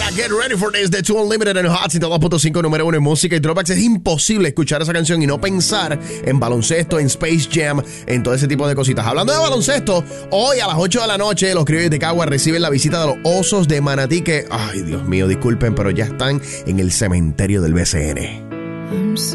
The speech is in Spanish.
Get ready for this, The Two Unlimited en Hot 102.5, número 1 en música y throwbacks. Es imposible escuchar esa canción y no pensar en baloncesto, en Space Jam, en todo ese tipo de cositas. Hablando de baloncesto, hoy a las 8 de la noche los criollos de Cagua reciben la visita de los Osos de Manatí que, ay Dios mío, disculpen, pero ya están en el cementerio del BCN.